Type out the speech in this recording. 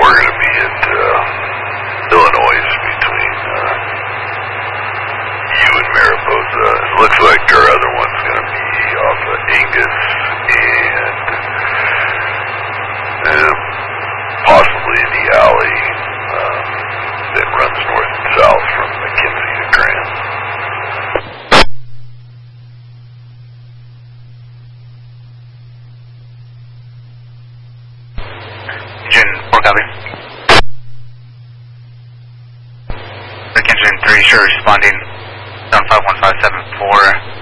we're going to be at Illinois between you and Mariposa. It looks like our other one's going to be off of Angus and possibly in the alley that runs north and south from McKenzie to Grant. Engine 4 copy. Engine 3 sure responding. 751-574.